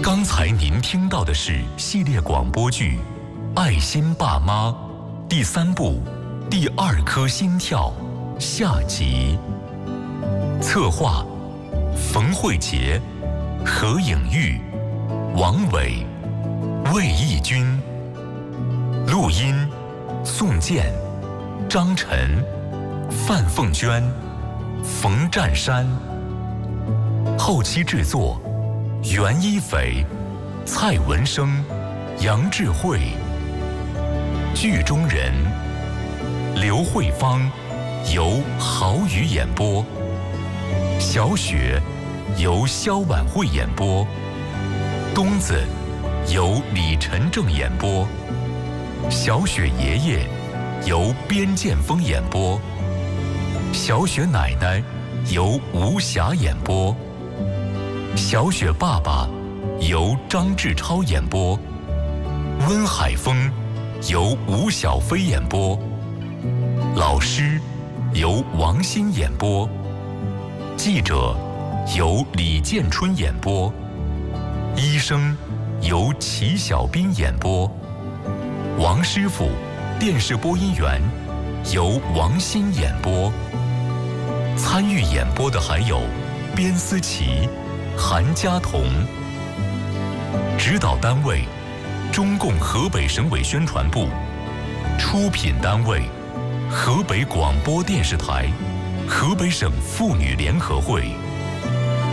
刚才您听到的是系列广播剧《爱心爸妈》第3部《第2颗心跳》下集。策划：冯慧杰、何颖玉、王伟、魏义军。录音：宋健、张晨、范凤娟、冯占山。后期制作：袁一斐、蔡文生、杨智慧。剧中人：刘慧芳，由郝宇演播；小雪，由肖婉慧演播；东子，由李晨正演播；小雪爷爷，由边建峰演播；小雪奶奶，由吴霞演播；小雪爸爸，由张志超演播；温海峰，由吴小飞演播；老师，由王鑫演播；记者，由李建春演播；医生，由齐小斌演播；王师傅，电视播音员，由王鑫演播。参与演播的还有边思琪、韩佳彤。指导单位：中共河北省委宣传部。出品单位：河北广播电视台、河北省妇女联合会。